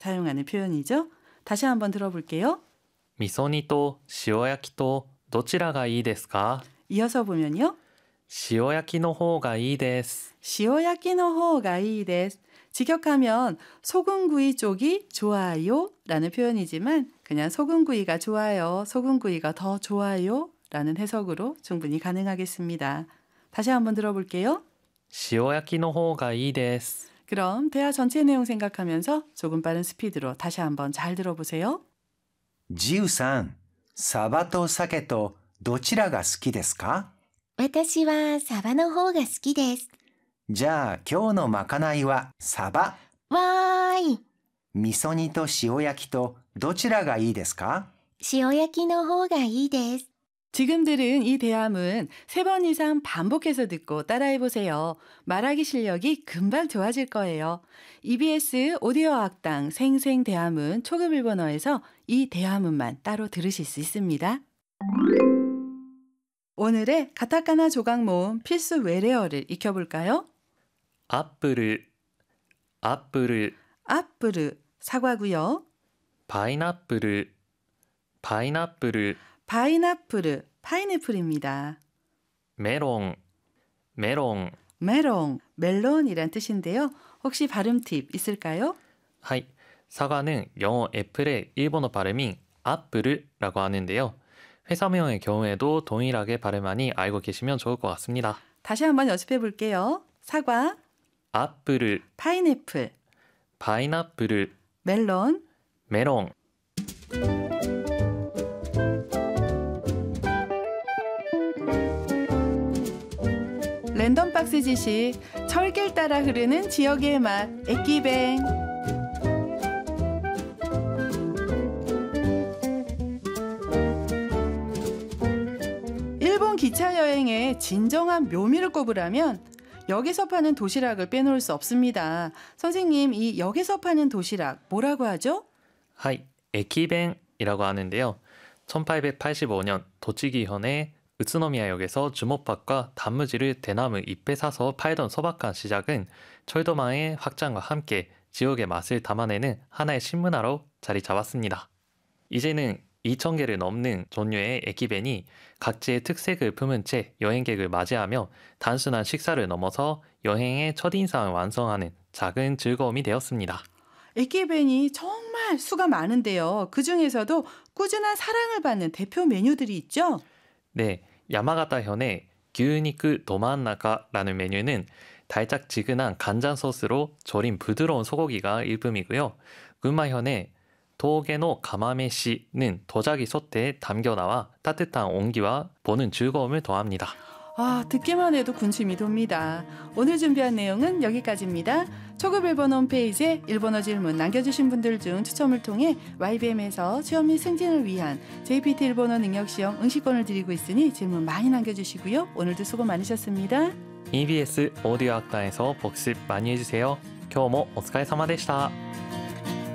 사용하는 표현이죠. 다시 한번 들어볼게요. 味噌煮と塩焼きとどちらがいいですか? 이어서 보면요. 塩焼きの方がいいです. 시오야키노 호가 이데스. 직역하면 소금구이 쪽이 좋아요 라는 표현이지만 그냥 소금구이가 좋아요, 소금구이가 더 좋아요 라는 해석으로 충분히 가능하겠습니다. 다시 한번 들어볼게요. 塩焼きの方がいいです. 그럼 대화 전체 내용 생각하면서 조금 빠른 스피드로 다시 한번 잘 들어보세요. ジウさん、サバと鮭とどちらが好きですか? 私はサバの方が好きです。 じゃあ今日のまかないはサバ。 わーい。 味噌煮と塩焼きとどちらがいいですか? 塩焼きの方がいいです。 지금 들은 이 대화문 3번 이상 반복해서 듣고 따라해보세요. 말하기 실력이 금방 좋아질 거예요. EBS 오디오 학당 생생 대화문 초급 일본어에서 이 대화문만 따로 들으실 수 있습니다. 오늘의 가타카나 조각 모음 필수 외래어를 익혀볼까요? 애플, 애플, 아프르, 사과고요. 파인애플, 파인애플, 파인애플, 파인애플입니다. 메론, 메론. 메롱, 멜론이란 뜻인데요. 혹시 발음 팁 있을까요? はい。 사과는 영어 애플의 일본어 발음인 애플이라고 하는데요. 회사명의 경우에도 동일하게 발음하니 알고 계시면 좋을 것 같습니다. 다시 한번 연습해 볼게요. 사과, 애플, 파인애플, 파인애플, 멜론. 메론. 랜덤 박스 지식, 철길 따라 흐르는 지역의 맛, 에끼뱅. 일본 기차 여행의 진정한 묘미를 꼽으라면 역에서 파는 도시락을 빼놓을 수 없습니다. 선생님, 이 역에서 파는 도시락 뭐라고 하죠? はい。駅弁이라고 하는데요. 1885년 도치기현의宇都宮역에서 주먹밥과 단무지를 대나무 잎에 사서 팔던 소박한 시작은 철도망의 확장과 함께 지역의 맛을 담아내는 하나의 신문화로 자리 잡았습니다. 이제는 2,000개를 넘는 종류의 에키벤이 각지의 특색을 품은 채 여행객을 맞이하며 단순한 식사를 넘어서 여행의 첫인상을 완성하는 작은 즐거움이 되었습니다. 에끼벤이 정말 수가 많은데요. 그 중에서도 꾸준한 사랑을 받는 대표 메뉴들이 있죠? 네, 야마가타현의 규니크 도만나카라는 메뉴는 달짝지근한 간장 소스로 절인 부드러운 소고기가 일품이고요. 군마현의 도게노 가마메시는 도자기 솥에 담겨 나와 따뜻한 온기와 보는 즐거움을 더합니다. 아, 듣기만 해도 군침이 돕니다. 오늘 준비한 내용은 여기까지입니다. 초급 일본어 홈페이지에 일본어 질문 남겨주신 분들 중 추첨을 통해 YBM에서 취업 및 승진을 위한 JPT 일본어 능력시험 응시권을 드리고 있으니 질문 많이 남겨주시고요. 오늘도 수고 많으셨습니다. EBS 오디오 학당에서 복습 많이 해주세요. 今日もお疲れ様でした。